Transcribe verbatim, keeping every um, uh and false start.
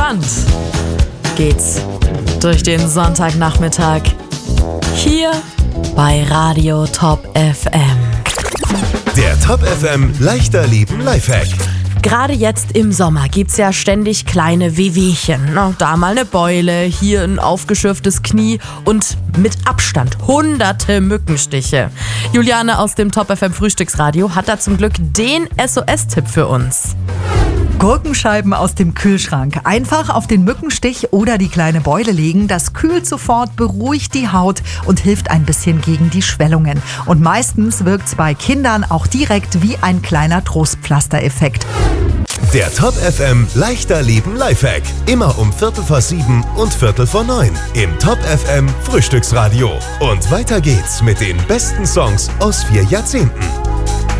Entspannt geht's durch den Sonntagnachmittag hier bei Radio Top F M. Der Top F M Leichter Leben Lifehack. Gerade jetzt im Sommer gibt's ja ständig kleine Wehwehchen. Na, da mal eine Beule, hier ein aufgeschürftes Knie und mit Abstand hunderte Mückenstiche. Juliane aus dem Top F M Frühstücksradio hat da zum Glück den S O S-Tipp für uns. Gurkenscheiben aus dem Kühlschrank. Einfach auf den Mückenstich oder die kleine Beule legen. Das kühlt sofort, beruhigt die Haut und hilft ein bisschen gegen die Schwellungen. Und meistens wirkt es bei Kindern auch direkt wie ein kleiner Trostpflaster-Effekt. Der Top F M Leichter Leben Lifehack. Immer um Viertel vor sieben und Viertel vor neun im Top F M Frühstücksradio. Und weiter geht's mit den besten Songs aus vier Jahrzehnten.